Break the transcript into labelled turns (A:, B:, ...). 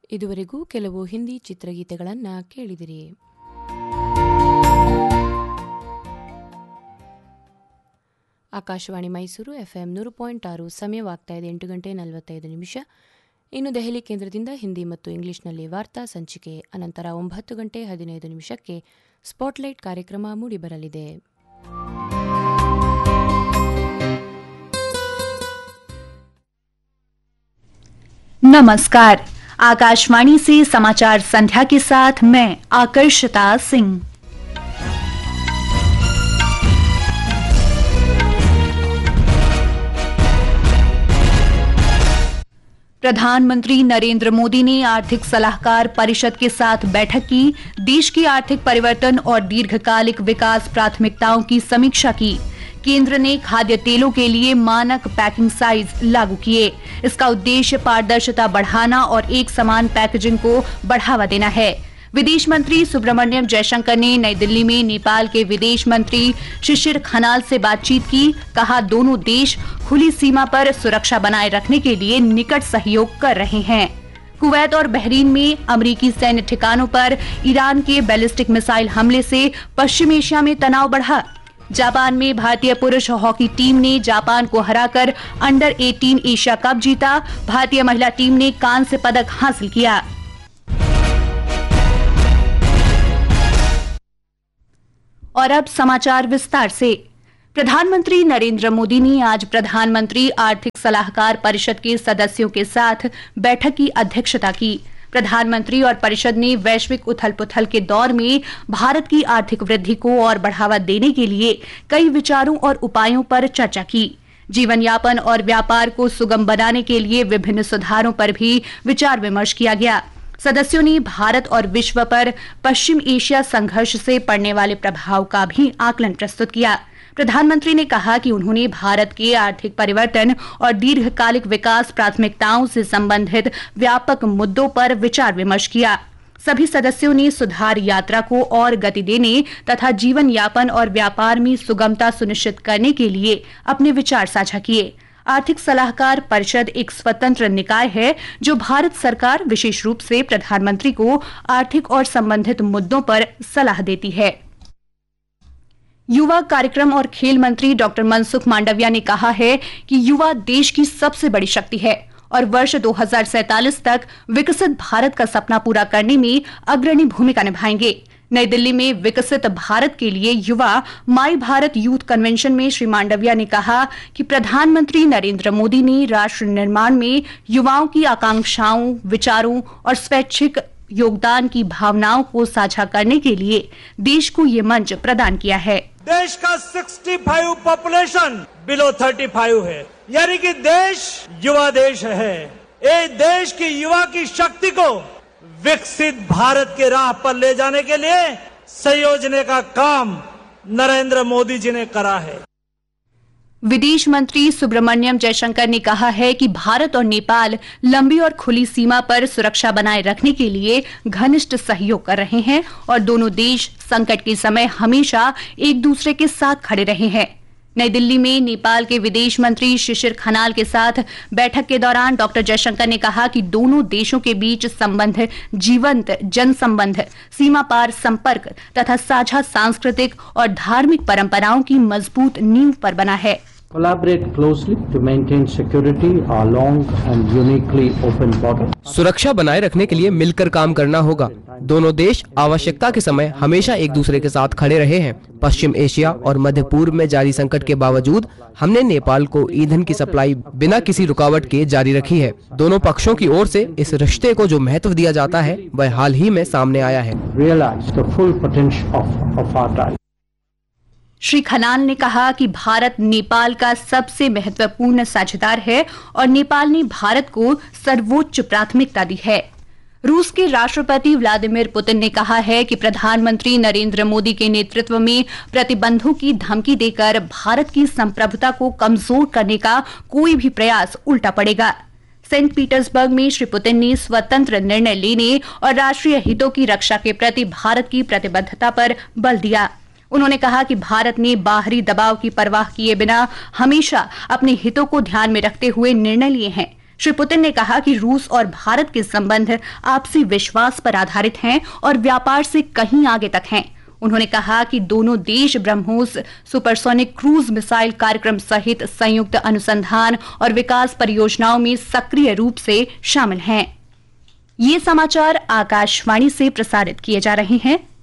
A: ಇದುವರೆಗೂ ಕೆಲವು ಹಿಂದಿ ಚಿತ್ರಗೀತೆಗಳನ್ನು ಕೇಳಿದಿರಿ. ಆಕಾಶವಾಣಿ ಮೈಸೂರು ಎಫ್ಎಂ 100.6 ಸಮಯವಾಗ್ತಾ ಇದೆ 8 ಗಂಟೆ 45 ನಿಮಿಷ. ಇನ್ನು ದೆಹಲಿ ಕೇಂದ್ರದಿಂದ ಹಿಂದಿ ಮತ್ತು ಇಂಗ್ಲಿಷ್ನಲ್ಲಿ ವಾರ್ತಾ ಸಂಚಿಕೆ, ಅನಂತರ 9 ಗಂಟೆ 15 ನಿಮಿಷಕ್ಕೆ ಸ್ಪಾಟ್ಲೈಟ್ ಕಾರ್ಯಕ್ರಮ ಮೂಡಿಬರಲಿದೆ.
B: नमस्कार, आकाशवाणी से समाचार संध्या के साथ मैं आकर्षिता सिंह। प्रधानमंत्री नरेंद्र मोदी ने आर्थिक सलाहकार परिषद के साथ बैठक की, देश की आर्थिक परिवर्तन और दीर्घकालिक विकास प्राथमिकताओं की समीक्षा की। केंद्र ने खाद्य तेलों के लिए मानक पैकिंग साइज लागू किए। इसका उद्देश्य पारदर्शिता बढ़ाना और एक समान पैकेजिंग को बढ़ावा देना है। विदेश मंत्री सुब्रमण्यम जयशंकर ने नई दिल्ली में नेपाल के विदेश मंत्री शिशिर खनाल से बातचीत की। कहा, दोनों देश खुली सीमा पर सुरक्षा बनाए रखने के लिए निकट सहयोग कर रहे हैं। कुवैत और बहरीन में अमेरिकी सैन्य ठिकानों पर ईरान के बैलिस्टिक मिसाइल हमले से पश्चिम एशिया में तनाव बढ़ा। जापान में भारतीय पुरुष हॉकी टीम ने जापान को हराकर अंडर 18 एशिया कप जीता। भारतीय महिला टीम ने कांस्य पदक हासिल किया। और अब समाचार विस्तार से। प्रधानमंत्री नरेंद्र मोदी ने आज प्रधानमंत्री आर्थिक सलाहकार परिषद के सदस्यों के साथ बैठक की अध्यक्षता की। प्रधानमंत्री और परिषद ने वैश्विक उथल-पुथल के दौर में भारत की आर्थिक वृद्धि को और बढ़ावा देने के लिए कई विचारों और उपायों पर चर्चा की। जीवन यापन और व्यापार को सुगम बनाने के लिए विभिन्न सुधारों पर भी विचार विमर्श किया गया। सदस्यों ने भारत और विश्व पर पश्चिम एशिया संघर्ष से पड़ने वाले प्रभाव का भी आकलन प्रस्तुत किया। प्रधानमंत्री ने कहा कि उन्होंने भारत के आर्थिक परिवर्तन और दीर्घकालिक विकास प्राथमिकताओं से संबंधित व्यापक मुद्दों पर विचार विमर्श किया। सभी सदस्यों ने सुधार यात्रा को और गति देने तथा जीवन यापन और व्यापार में सुगमता सुनिश्चित करने के लिए अपने विचार साझा किए। आर्थिक सलाहकार परिषद एक स्वतंत्र निकाय है जो भारत सरकार, विशेष रूप से प्रधानमंत्री को आर्थिक और संबंधित मुद्दों पर सलाह देती है। युवा कार्यक्रम और खेल मंत्री डॉक्टर मनसुख मांडविया ने कहा है कि युवा देश की सबसे बड़ी शक्ति है और वर्ष 2047 तक विकसित भारत का सपना पूरा करने में अग्रणी भूमिका निभाएंगे। नई दिल्ली में विकसित भारत के लिए युवा माई भारत यूथ कन्वेंशन में श्री मांडविया ने कहा कि प्रधानमंत्री नरेंद्र मोदी ने राष्ट्र निर्माण में युवाओं की आकांक्षाओं, विचारों और स्वैच्छिक योगदान की भावनाओं को साझा करने के लिए देश को ये मंच प्रदान किया है।
C: देश का 65 पॉपुलेशन बिलो 35 है, यानी कि देश युवा देश है। ये देश की युवा की शक्ति को विकसित भारत के राह पर ले जाने के लिए संयोजने का काम नरेंद्र मोदी जी ने करा है।
B: विदेश मंत्री सुब्रमण्यम जयशंकर ने कहा है कि भारत और नेपाल लंबी और खुली सीमा पर सुरक्षा बनाए रखने के लिए घनिष्ठ सहयोग कर रहे हैं और दोनों देश संकट के समय हमेशा एक दूसरे के साथ खड़े रहे हैं। नई दिल्ली में नेपाल के विदेश मंत्री शिशिर खनाल के साथ बैठक के दौरान डॉक्टर जयशंकर ने कहा कि दोनों देशों के बीच संबंध जीवंत जनसंबंध, सीमा पार संपर्क तथा साझा सांस्कृतिक और धार्मिक परंपराओं की मजबूत नींव पर बना है।
D: Collaborate closely to maintain security along and uniquely open borders.
E: सुरक्षा बनाए रखने के लिए मिलकर काम करना होगा। दोनों देश आवश्यकता के समय हमेशा एक दूसरे के साथ खड़े रहे हैं। पश्चिम एशिया और मध्य पूर्व में जारी संकट के बावजूद हमने नेपाल को ईंधन की सप्लाई बिना किसी रुकावट के जारी रखी है। दोनों पक्षों की ओर से इस रिश्ते को जो महत्व दिया जाता है वह हाल ही में सामने आया है।
D: Realize the full potential of our ties.
B: Shri Khanal ने कहा कि भारत नेपाल का सबसे महत्वपूर्ण साझेदार है और नेपाल ने भारत को सर्वोच्च प्राथमिकता दी है। रूस के राष्ट्रपति व्लादिमीर पुतिन ने कहा है कि प्रधानमंत्री नरेंद्र मोदी के नेतृत्व में प्रतिबंधों की धमकी देकर भारत की संप्रभुता को कमजोर करने का कोई भी प्रयास उल्टा पड़ेगा। सेंट पीटर्सबर्ग में श्री पुतिन ने स्वतंत्र निर्णय लेने और राष्ट्रीय हितों की रक्षा के प्रति भारत की प्रतिबद्धता पर बल दिया। उन्होंने कहा कि भारत ने बाहरी दबाव की परवाह किए बिना हमेशा अपने हितों को ध्यान में रखते हुए निर्णय लिए हैं। श्री पुतिन ने कहा कि रूस और भारत के संबंध आपसी विश्वास पर आधारित हैं और व्यापार से कहीं आगे तक हैं। उन्होंने कहा कि दोनों देश ब्रह्मोस सुपरसोनिक क्रूज मिसाइल कार्यक्रम सहित संयुक्त अनुसंधान और विकास परियोजनाओं में सक्रिय रूप से शामिल हैं। ये समाचार आकाशवाणी से प्रसारित किए जा रहे हैं।